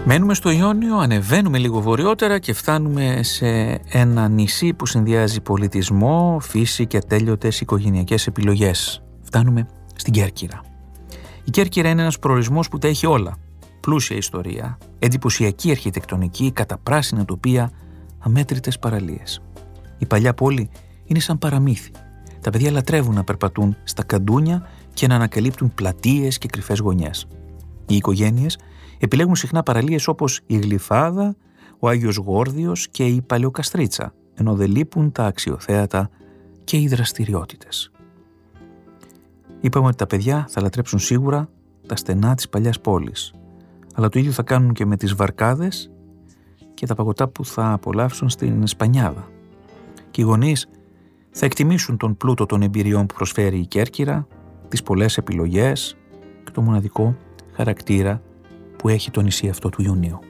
Μένουμε στο Ιόνιο, ανεβαίνουμε λίγο βορειότερα και φτάνουμε σε ένα νησί που συνδυάζει πολιτισμό, φύση και ατέλειωτες οικογενειακές επιλογές. Φτάνουμε στην Κέρκυρα. Η Κέρκυρα είναι ένας προορισμός που τα έχει όλα. Πλούσια ιστορία, εντυπωσιακή αρχιτεκτονική, καταπράσινα τοπία, αμέτρητες παραλίες. Η παλιά πόλη είναι σαν παραμύθι. Τα παιδιά λατρεύουν να περπατούν στα καντούνια και να ανακαλύπτουν πλατείες και κρυφές γωνιές. Οι οικογένειες επιλέγουν συχνά παραλίες όπως η Γλυφάδα, ο Άγιος Γόρδιος και η Παλαιοκαστρίτσα, ενώ δεν λείπουν τα αξιοθέατα και οι δραστηριότητες. Είπαμε ότι τα παιδιά θα λατρέψουν σίγουρα τα στενά της παλιάς πόλης, αλλά το ίδιο θα κάνουν και με τις βαρκάδες και τα παγωτά που θα απολαύσουν στην Σπανιάδα. Και οι γονείς θα εκτιμήσουν τον πλούτο των εμπειριών που προσφέρει η Κέρκυρα, τις πολλές επιλογές και το μοναδικό χαρακτήρα που έχει το νησί αυτό του Ιουνίου.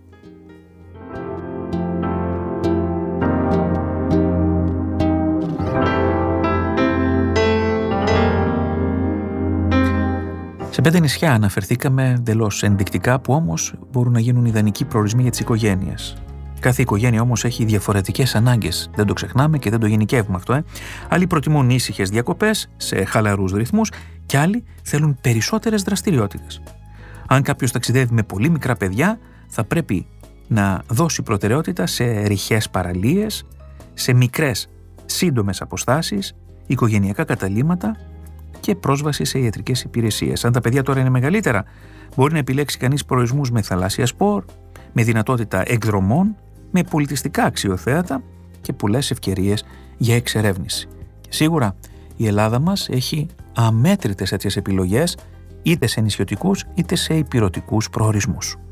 Σε 5 νησιά αναφερθήκαμε εντελώς ενδεικτικά, που όμως μπορούν να γίνουν ιδανικοί προορισμοί για τις οικογένειες. Κάθε οικογένεια όμως έχει διαφορετικές ανάγκες. Δεν το ξεχνάμε και δεν το γενικεύουμε αυτό. Άλλοι προτιμούν ήσυχες διακοπές σε χαλαρούς ρυθμούς και άλλοι θέλουν περισσότερες δραστηριότητες. Αν κάποιος ταξιδεύει με πολύ μικρά παιδιά, θα πρέπει να δώσει προτεραιότητα σε ρηχές παραλίες, σε μικρές σύντομες αποστάσεις, οικογενειακά καταλύματα και πρόσβαση σε ιατρικές υπηρεσίες. Αν τα παιδιά τώρα είναι μεγαλύτερα, μπορεί να επιλέξει κανείς προορισμούς με θαλάσσια σπορ, με δυνατότητα εκδρομών, με πολιτιστικά αξιοθέατα και πολλές ευκαιρίες για εξερεύνηση. Και σίγουρα η Ελλάδα μας έχει αμέτρητες τέτοιες επιλογές, είτε σε νησιωτικούς είτε σε ηπειρωτικούς προορισμούς.